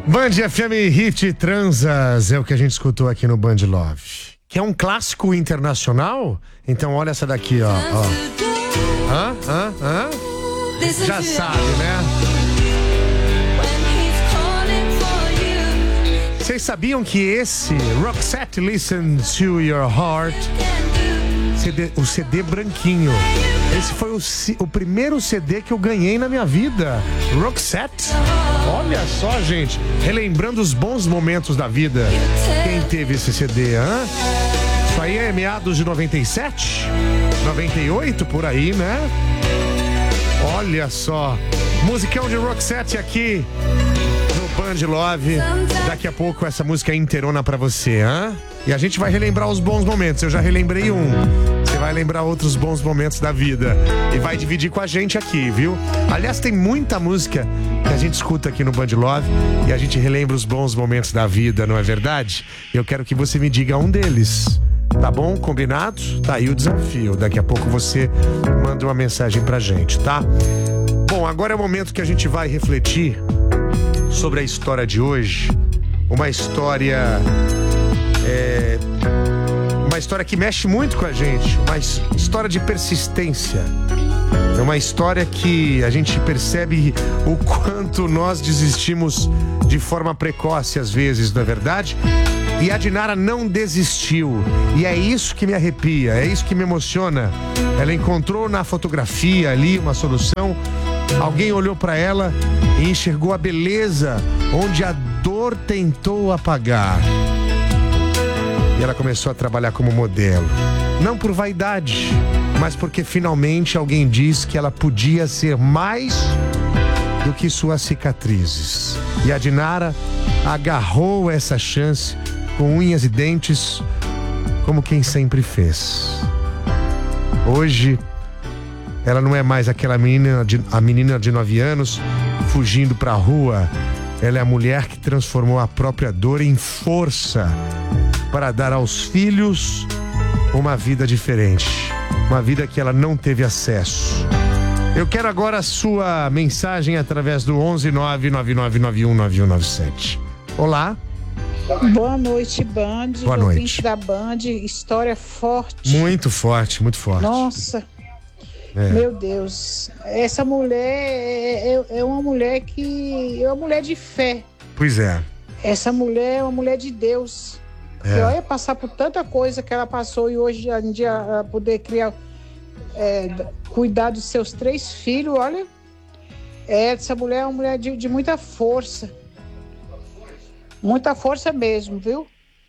Band FM Hit Transas é o que a gente escutou aqui no Band Love. Que é um clássico internacional? Então olha essa daqui, ó. Já sabe, né? Vocês sabiam que esse Roxette Listen to Your Heart, o CD branquinho, esse foi o primeiro CD que eu ganhei na minha vida. Roxette. Olha só, gente, relembrando os bons momentos da vida. Quem teve esse CD, hã? Isso aí é meados de 97, 98, por aí, né? Olha só, musicão de Roxette aqui no Band Love. Daqui a pouco essa música é inteirona pra você, hã? E a gente vai relembrar os bons momentos. Eu já relembrei um. Você vai lembrar outros bons momentos da vida e vai dividir com a gente aqui, viu? Aliás, tem muita música que a gente escuta aqui no Band Love e a gente relembra os bons momentos da vida, não é verdade? Eu quero que você me diga um deles. Tá bom? Combinado? Tá aí o desafio. Daqui a pouco você manda uma mensagem pra gente, tá? Bom, agora é o momento que a gente vai refletir sobre a história de hoje. Uma história que mexe muito com a gente, uma história de persistência. É uma história que a gente percebe o quanto nós desistimos de forma precoce às vezes, não é verdade? E a Dinara não desistiu. E é isso que me arrepia, é isso que me emociona. Ela encontrou na fotografia ali uma solução. Alguém olhou para ela e enxergou a beleza onde a dor tentou apagar. E ela começou a trabalhar como modelo. Não por vaidade, mas porque finalmente alguém disse que ela podia ser mais do que suas cicatrizes. E a Dinara agarrou essa chance com unhas e dentes, como quem sempre fez. Hoje, ela não é mais aquela menina de 9 anos fugindo pra rua. Ela é a mulher que transformou a própria dor em força para dar aos filhos uma vida diferente, uma vida que ela não teve acesso. Eu quero agora a sua mensagem através do 11999919197. Olá. Boa noite, Band. Boa noite. Ouvinte da Band, história forte. Muito forte, muito forte. Nossa, meu Deus. Essa mulher é uma mulher é uma mulher de fé. Pois é. Essa mulher é uma mulher de Deus. Porque olha, passar por tanta coisa que ela passou e hoje em dia poder criar, cuidar dos seus 3 filhos, olha. Essa mulher é uma mulher de muita força. Muita força mesmo, viu?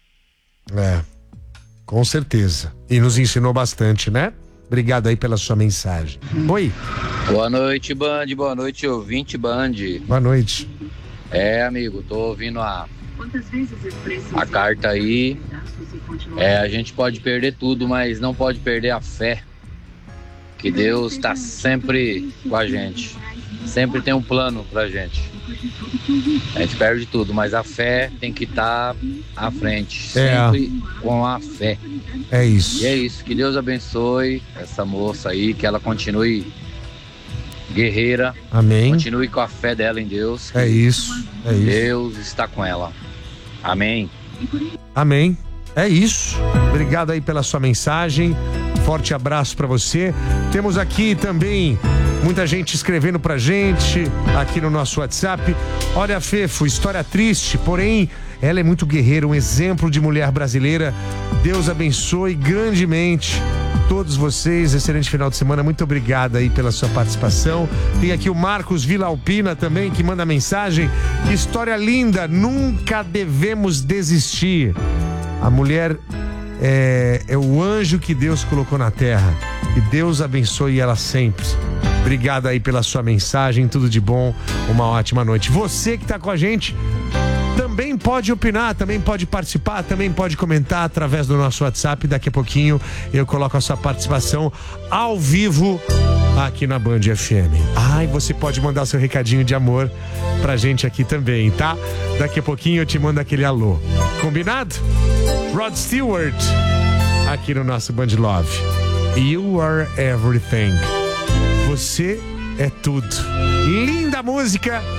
Com certeza. E nos ensinou bastante, né? Obrigado aí pela sua mensagem. Oi. Boa noite, Band. Boa noite, ouvinte Band. Boa noite. Amigo, tô ouvindo a carta aí. A gente pode perder tudo, mas não pode perder a fé. Que Deus tá sempre com a gente. Sempre tem um plano pra gente. A gente perde tudo, mas a fé tem que estar à frente. Sempre com a fé. É isso. E é isso. Que Deus abençoe essa moça aí, que ela continue guerreira. Amém. Continue com a fé dela em Deus. É isso. Deus está com ela. Amém. Amém. É isso. Obrigado aí pela sua mensagem. Forte abraço pra você. Temos aqui também muita gente escrevendo pra gente aqui no nosso WhatsApp. Olha, Fefo, história triste, porém ela é muito guerreira, um exemplo de mulher brasileira. Deus abençoe grandemente todos vocês. Excelente final de semana. Muito obrigado aí pela sua participação. Tem aqui o Marcos Vila Alpina também, que manda mensagem. Que história linda. Nunca devemos desistir. A mulher é o anjo que Deus colocou na terra. E Deus abençoe ela sempre. Obrigado aí pela sua mensagem. Tudo de bom. Uma ótima noite. Você que tá com a gente também pode opinar, também pode participar, também pode comentar através do nosso WhatsApp. Daqui a pouquinho eu coloco a sua participação ao vivo aqui na Band FM. E você pode mandar seu recadinho de amor pra gente aqui também, tá? Daqui a pouquinho eu te mando aquele alô. Combinado? Rod Stewart aqui no nosso Band Love. You are everything. Você é tudo. Linda música.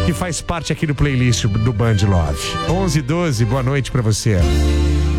que faz parte aqui do playlist do Band Love. 11:12, boa noite pra você.